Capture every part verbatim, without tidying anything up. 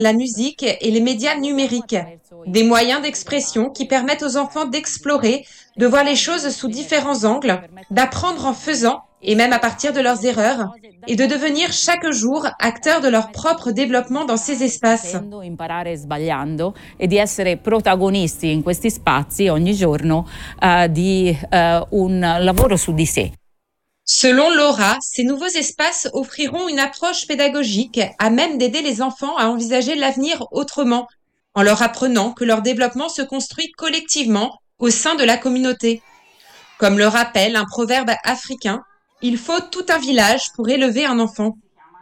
la musique et les médias numériques, des moyens d'expression qui permettent aux enfants d'explorer, de voir les choses sous différents angles, d'apprendre en faisant et même à partir de leurs erreurs, et de devenir chaque jour acteurs de leur propre développement dans ces espaces. Imparare sbagliando e di essere protagonisti in questi spazi ogni giorno uh, di uh, un lavoro su di sé. Selon Laura, ces nouveaux espaces offriront une approche pédagogique à même d'aider les enfants à envisager l'avenir autrement, en leur apprenant que leur développement se construit collectivement au sein de la communauté. Comme le rappelle un proverbe africain, il faut tout un village pour élever un enfant.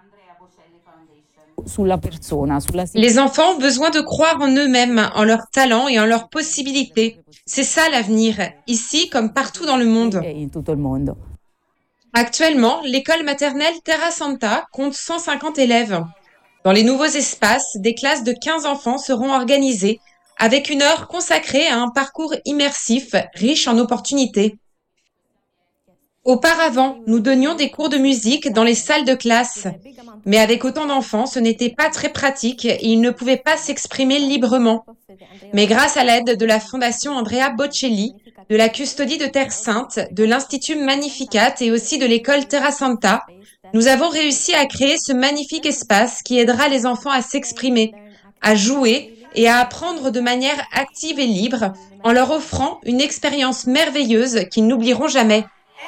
Sulla persona, sulla... Les enfants ont besoin de croire en eux-mêmes, en leurs talents et en leurs possibilités. C'est ça l'avenir, ici comme partout dans le monde. In tutto il mondo. Actuellement, l'école maternelle Terra Santa compte cent cinquante élèves. Dans les nouveaux espaces, des classes de quinze enfants seront organisées avec une heure consacrée à un parcours immersif riche en opportunités. Auparavant, nous donnions des cours de musique dans les salles de classe. Mais avec autant d'enfants, ce n'était pas très pratique et ils ne pouvaient pas s'exprimer librement. Mais grâce à l'aide de la Fondation Andrea Bocelli, de la Custodie de Terre Sainte, de l'Institut Magnificat et aussi de l'école Terra Santa, nous avons réussi à créer ce magnifique espace qui aidera les enfants à s'exprimer, à jouer et à apprendre de manière active et libre en leur offrant une expérience merveilleuse qu'ils n'oublieront jamais.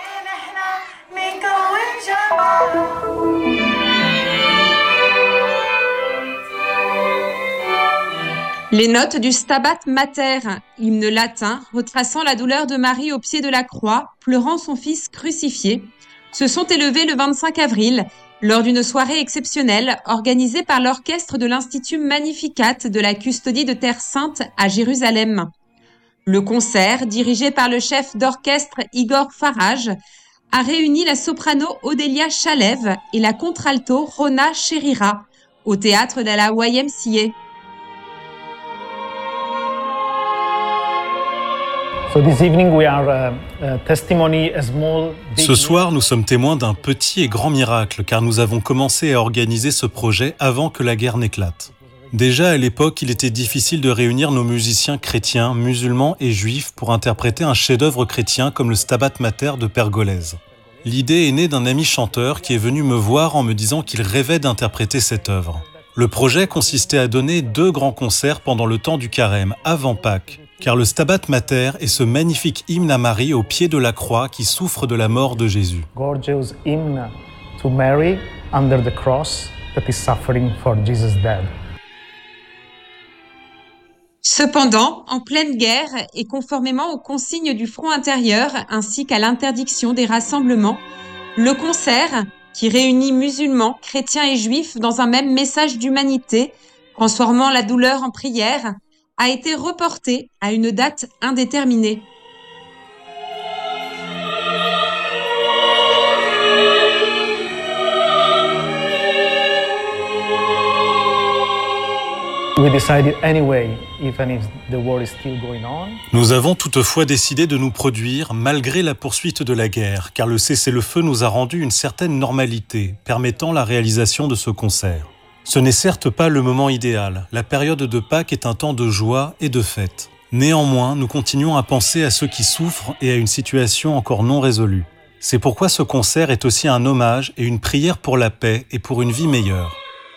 Les notes du Stabat Mater, hymne latin retraçant la douleur de Marie au pied de la croix, pleurant son fils crucifié, se sont élevées le vingt-cinq avril lors d'une soirée exceptionnelle organisée par l'orchestre de l'Institut Magnificat de la Custodie de Terre Sainte à Jérusalem. Le concert, dirigé par le chef d'orchestre Igor Farage, a réuni la soprano Odélia Chalev et la contralto Rona Cherira au théâtre de la Y M C A. Ce soir, nous sommes témoins d'un petit et grand miracle, car nous avons commencé à organiser ce projet avant que la guerre n'éclate. Déjà à l'époque, il était difficile de réunir nos musiciens chrétiens, musulmans et juifs pour interpréter un chef-d'œuvre chrétien comme le Stabat Mater de Pergolèse. L'idée est née d'un ami chanteur qui est venu me voir en me disant qu'il rêvait d'interpréter cette œuvre. Le projet consistait à donner deux grands concerts pendant le temps du carême, avant Pâques, car le Stabat Mater est ce magnifique hymne à Marie au pied de la croix qui souffre de la mort de Jésus. Gorgeous hymn to Mary under the cross that is suffering for Jesus' death. Cependant, en pleine guerre et conformément aux consignes du front intérieur ainsi qu'à l'interdiction des rassemblements, le concert, qui réunit musulmans, chrétiens et juifs dans un même message d'humanité, transformant la douleur en prière, a été reporté à une date indéterminée. Nous avons toutefois décidé de nous produire malgré la poursuite de la guerre, car le cessez-le-feu nous a rendu une certaine normalité, permettant la réalisation de ce concert. Ce n'est certes pas le moment idéal, la période de Pâques est un temps de joie et de fête. Néanmoins, nous continuons à penser à ceux qui souffrent et à une situation encore non résolue. C'est pourquoi ce concert est aussi un hommage et une prière pour la paix et pour une vie meilleure.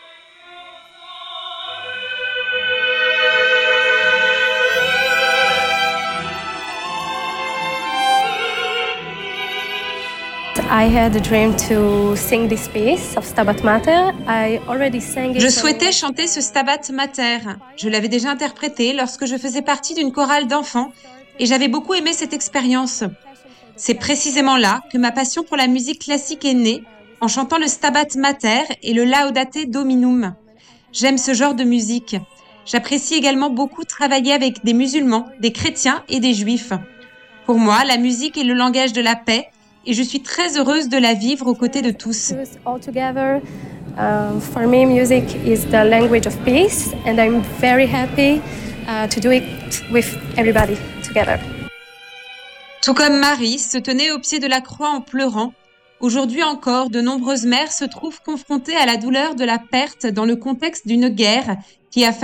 Je souhaitais chanter ce Stabat Mater. Je l'avais déjà interprété lorsque je faisais partie d'une chorale d'enfants et j'avais beaucoup aimé cette expérience. C'est précisément là que ma passion pour la musique classique est née, en chantant le Stabat Mater et le Laudate Dominum. J'aime ce genre de musique. J'apprécie également beaucoup travailler avec des musulmans, des chrétiens et des juifs. Pour moi, la musique est le langage de la paix et je suis très heureuse de la vivre aux côtés de tous. All together, um, for me, music is the language of peace, and I'm very happy uh, to do it with everybody together. Tout comme Marie se tenait au pied de la croix en pleurant, Aujourd'hui encore, de nombreuses mères se trouvent confrontées à la douleur de la perte dans le contexte d'une guerre qui a